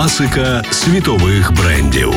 Класика світових брендів.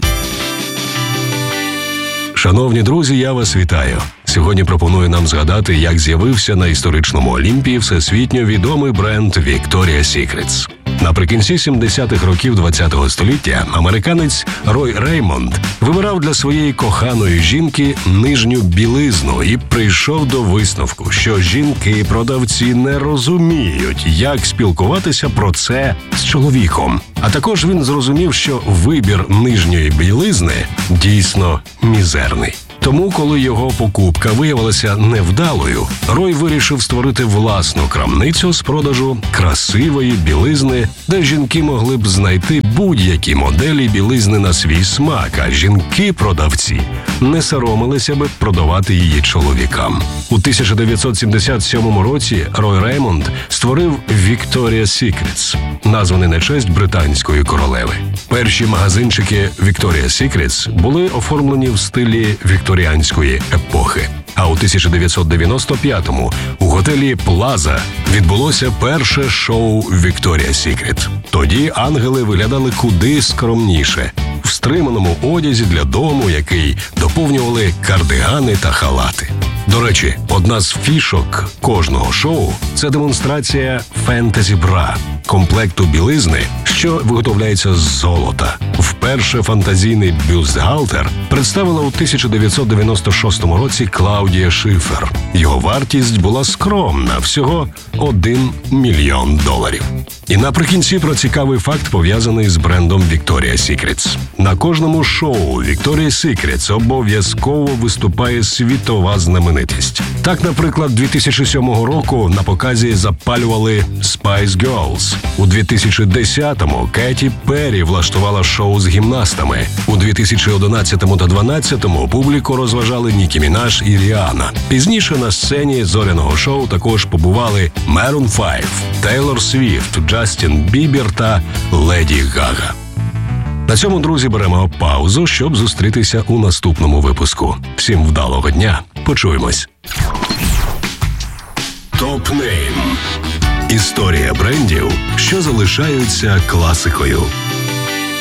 Шановні друзі, я вас вітаю. Сьогодні пропоную нам згадати, як з'явився на історичному Олімпі всесвітньо відомий бренд Victoria's Secret. Наприкінці 70-х років ХХ століття американець Рой Реймонд вибирав для своєї коханої жінки нижню білизну і прийшов до висновку, що жінки-продавці не розуміють, як спілкуватися про це з чоловіком. А також він зрозумів, що вибір нижньої білизни дійсно мізерний. Тому, коли його покупка виявилася невдалою, Рой вирішив створити власну крамницю з продажу красивої білизни, де жінки могли б знайти будь-які моделі білизни на свій смак, а жінки-продавці не соромилися б продавати її чоловікам. У 1977 році Рой Реймонд створив Victoria's Secret, названий на честь британської королеви. Перші магазинчики Victoria's Secret були оформлені в стилі вікторіанської епохи. А у 1995-му у готелі Плаза відбулося перше шоу Victoria's Secret. Тоді ангели виглядали куди скромніше, в стриманому одязі для дому, який доповнювали кардигани та халати. До речі, одна з фішок кожного шоу – це демонстрація фентезі-бра – комплекту білизни, що виготовляється з золота. Вперше фантазійний бюстгальтер представила у 1996 році Клаудія Шифер. Його вартість була скромна – всього $1 мільйон. І наприкінці про цікавий факт, пов'язаний з брендом Victoria's Secret. На кожному шоу Victoria's Secret обов'язково виступає світова знаменитість. Так, наприклад, 2007 року на показі запалювали Spice Girls. У 2010-му Кеті Перрі влаштувала шоу з гімнастами. У 2011-му та 2012-му публіку розважали Нікі Мінаж і Ріанна. Пізніше на сцені зоряного шоу також побували Maroon 5, Тейлор Свіфт, Джастін Бібер та Леді Гага. На цьому, друзі, беремо паузу, щоб зустрітися у наступному випуску. Всім вдалого дня. Почуємось. Топ-нейм. Історія брендів, що залишаються класикою.